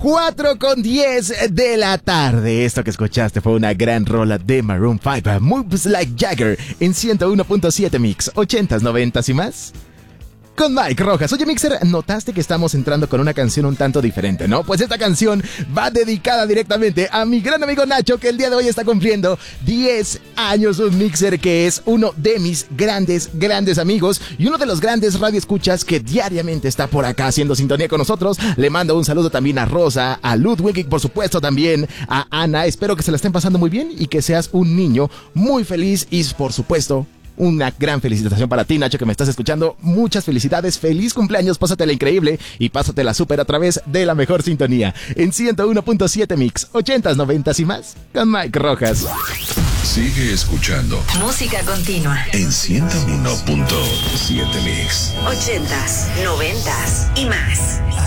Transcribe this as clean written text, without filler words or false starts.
4:10 de la tarde. Esto que escuchaste fue una gran rola de Maroon 5, Moves Like Jagger, en 101.7 Mix, 80s, 90s y más. Con Mike Rojas. Oye, Mixer, notaste que estamos entrando con una canción un tanto diferente, ¿no? Pues esta canción va dedicada directamente a mi gran amigo Nacho, que el día de hoy está cumpliendo 10 años. Un Mixer que es uno de mis grandes amigos y uno de los grandes radioescuchas que diariamente está por acá haciendo sintonía con nosotros. Le mando un saludo también a Rosa, a Ludwig y por supuesto también a Ana. Espero que se la estén pasando muy bien y que seas un niño muy feliz y por supuesto una gran felicitación para ti, Nacho, que me estás escuchando. Muchas felicidades, feliz cumpleaños, pásatela increíble y pásatela súper a través de la mejor sintonía en 101.7 Mix, 80s, 90s y más, con Mike Rojas. Sigue escuchando música continua en 101.7 Mix, 80s, 90s y más.